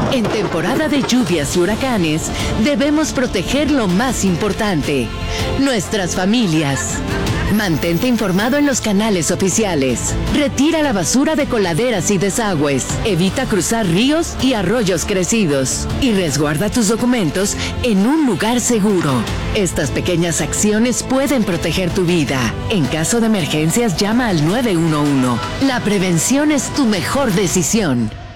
En temporada de lluvias y huracanes, debemos proteger lo más importante, nuestras familias. Mantente informado en los canales oficiales. Retira la basura de coladeras y desagües. Evita cruzar ríos y arroyos crecidos. Y resguarda tus documentos en un lugar seguro. Estas pequeñas acciones pueden proteger tu vida. En caso de emergencias, llama al 911. La prevención es tu mejor decisión.